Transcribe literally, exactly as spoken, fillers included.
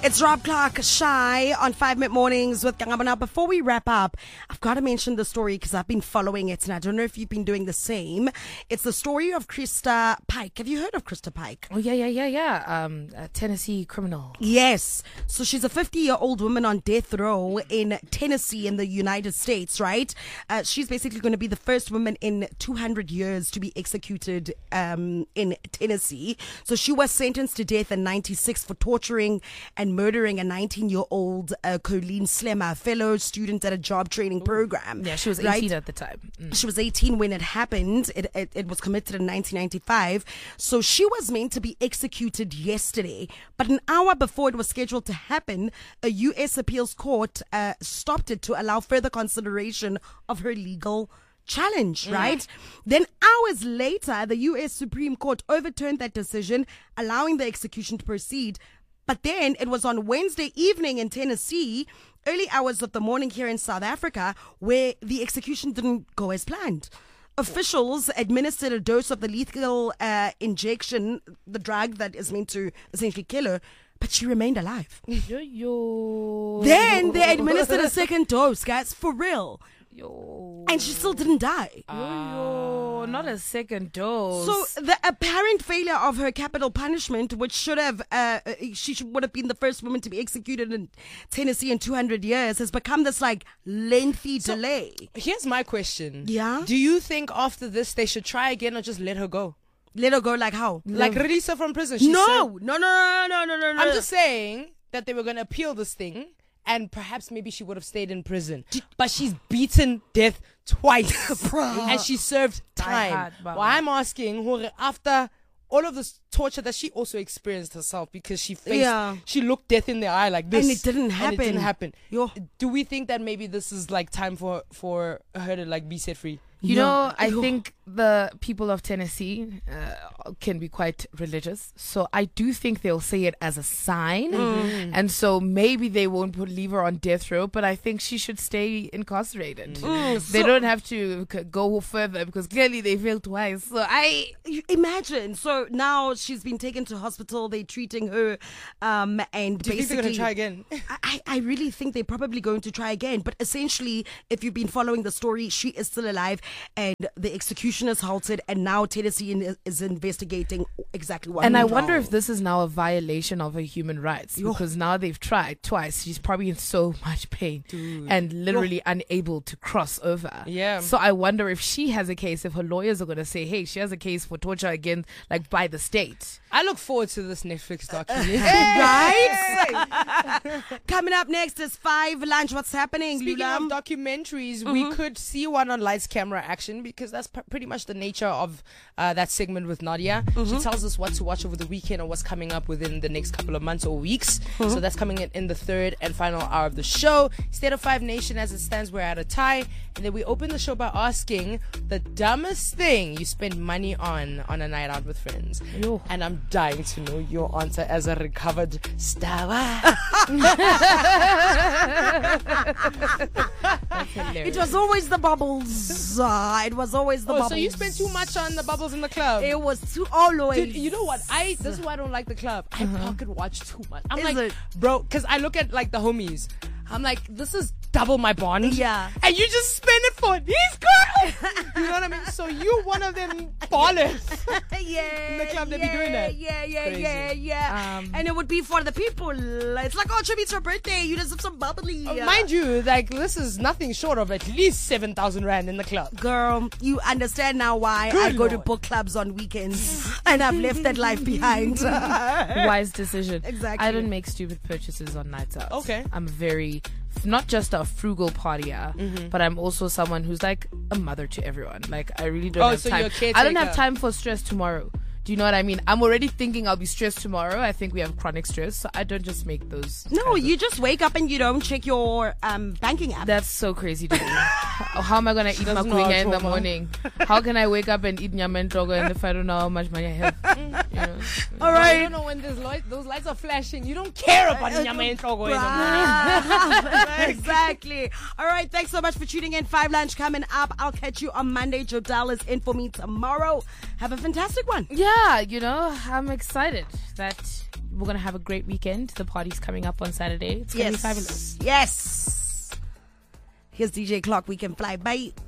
It's Rob Clark, Shy on five Minute Mornings with Kangaba. Now, before we wrap up, I've got to mention the story because I've been following it and I don't know if you've been doing the same. It's the story of Krista Pike. Have you heard of Krista Pike? Oh, yeah, yeah, yeah, yeah. Um, a Tennessee criminal. Yes. So she's a fifty-year-old woman on death row in Tennessee in the United States, right? Uh, she's basically going to be the first woman in two hundred years to be executed um, in Tennessee. So she was sentenced to death in ninety-six for torturing and murdering a nineteen-year-old uh, Colleen Slemmer, a fellow student at a job training program. Yeah, she was eighteen right? at the time. Mm. She was eighteen when it happened. It, it it was committed in nineteen ninety-five. So she was meant to be executed yesterday, but an hour before it was scheduled to happen, a U S appeals court uh, stopped it to allow further consideration of her legal challenge, right? Mm. Then hours later, the U S Supreme Court overturned that decision, allowing the execution to proceed. But then it was on Wednesday evening in Tennessee, early hours of the morning here in South Africa, where the execution didn't go as planned. Officials administered a dose of the lethal uh, injection, the drug that is meant to essentially kill her, but she remained alive. Yo, yo. Then they administered a second dose, guys, for real. Yo. And she still didn't die. Yo, yo. Not a second dose. So the apparent failure of her capital punishment, which should have, uh, she should, would have been the first woman to be executed in Tennessee in two hundred years, has become this like lengthy so, delay. Here's my question. Yeah? Do you think after this they should try again or just let her go? Let her go like how? Like no. release her from prison? She no, said, no, no, no, no, no, no, no. I'm just saying that they were going to appeal this thing. And perhaps maybe she would have stayed in prison. But she's beaten death twice. And she served time. Well, I'm asking, after all of this torture that she also experienced herself, because she faced, yeah. she looked death in the eye like this. And it didn't happen. And it didn't happen. Yo. Do we think that maybe this is like time for, for her to like be set free? You Yo. know, I Yo. think the people of Tennessee uh, can be quite religious. So I do think they'll say it as a sign. Mm. And so maybe they won't put leave her on death row, but I think she should stay incarcerated. Mm. They So- don't have to c- go further because clearly they failed twice. So I... You imagine. So now she's been taken to hospital. They're treating her. Um, and Do you think they're basically, going to try again? I, I really think they're probably going to try again. But essentially, if you've been following the story, she is still alive and the execution is halted. And now Tennessee is, is investigating exactly what And I went wonder wrong. if this is now a violation of her human rights Yo. because now they've tried twice. She's probably in so much pain Dude. and literally unable to cross over. Yeah. So I wonder if she has a case, if her lawyers are going to say, hey, she has a case for torture again, like by the state. I look forward to this Netflix documentary. Right? Coming up next is Five Lunch. What's happening, Speaking Lula? of documentaries, Mm-hmm. we could see one on Lights Camera Action because that's p- pretty much the nature of uh, that segment with Nadia. Mm-hmm. She tells us what to watch over the weekend or what's coming up within the next couple of months or weeks. Mm-hmm. So that's coming in, in the third and final hour of the show. State of Five Nation, as it stands, we're at a tie. And then we open the show by asking the dumbest thing you spend money on on a night out with friends. Yo. And I'm dying to know your answer as a recovered star. That's hilarious. It was always the bubbles. Uh, it was always the Oh, bubbles. so you spent too much on the bubbles in the club. It was too always. Dude, you know what? I this is why I don't like the club. I pocket watch too much. I'm Is like, it? bro, because I look at like the homies. I'm like, this is double my bond. Yeah. And you just spend it for these girls. You know what I mean? So you one of them ballers. yeah, in the club that yeah, be doing that. Yeah, yeah, Crazy. yeah, yeah. Um, and it would be for the people. It's like, oh, tribute to your birthday. You deserve some bubbly. Uh, Mind you, like this is nothing short of at least seven thousand rand in the club. Girl, you understand now why Good I go to Lord. book clubs on weekends and I've left that life behind. Wise decision. Exactly. I don't make stupid purchases on nights out. Okay. I'm very, not just a frugal partier, Mm-hmm. but I'm also someone who's like a mother to everyone. Like I really don't Oh, have so time. you're a I don't have caretaker. time for stress tomorrow. Do you know what I mean? I'm already thinking I'll be stressed tomorrow. I think we have chronic stress, so I don't just make those. No, kinds of- you just wake up and you don't check your um, banking app. That's so crazy to me. How how am I gonna eat doesn't know how makwinga in the trauma. morning? How can I wake up and eat nyama and togo and if I don't know how much money I have? You know? All I right. don't know when those lights, those lights are flashing. You don't care about nyama and togo in the morning. Ah, exactly. All right. Thanks so much for tuning in. Five Lunch coming up. I'll catch you on Monday. Jodelle is in for me tomorrow. Have a fantastic one. Yeah, you know, I'm excited that we're going to have a great weekend. The party's coming up on Saturday. It's going to Yes. be fabulous. Yes. Here's D J Clark. We can fly. Bye.